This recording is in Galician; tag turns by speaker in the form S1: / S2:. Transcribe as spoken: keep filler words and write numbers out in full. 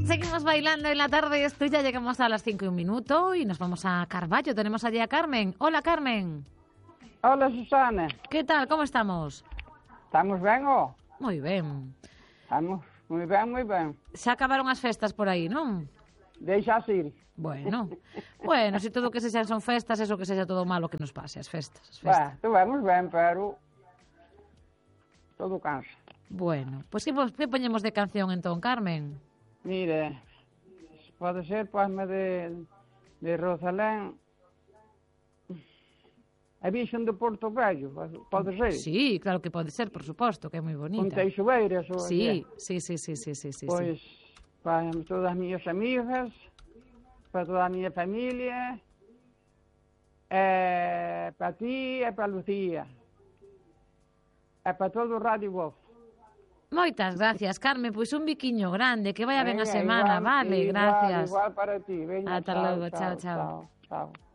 S1: Seguimos bailando en la tarde. Esto ya llegamos a las cinco y un minuto y nos vamos a Carballo. Tenemos allí a Carmen. Hola, Carmen.
S2: Hola, Susana.
S1: ¿Qué tal? ¿Cómo estamos?
S2: Estamos ben, ó?
S1: Moi ben.
S2: Estamos moi ben, moi ben.
S1: Xa acabaron as festas por aí, non?
S2: Deixa ir.
S1: Bueno, bueno, se todo o que sexan son festas, eso que sexa todo malo que nos pase, as festas, as
S2: Bah,
S1: festas.
S2: estuvemos ben, pero todo cansa.
S1: Bueno, pois que, vos- que poñemos de canción entón, Carmen?
S2: Mire, pode ser, pasme de, de Rosalén, a Virxen de Porto Vello, pode ser?
S1: Sí, claro que pode ser, por suposto, que é moi
S2: Con
S1: bonita.
S2: Teixubeiras, ou
S1: Sí, sí, sí, sí, sí, sí, sí.
S2: Pois, para todas as miñas amigas, para toda a miña familia, e para ti e para Lucía, e para todo o Radio Voz.
S1: Moitas gracias, Carmen, pois un biquiño grande, que vaya ben a
S2: Venga,
S1: semana,
S2: igual,
S1: vale,
S2: igual,
S1: gracias.
S2: Igual para ti. Venga,
S1: Ata
S2: chao,
S1: logo, chao,
S2: chao,
S1: chao.
S2: chao, chao.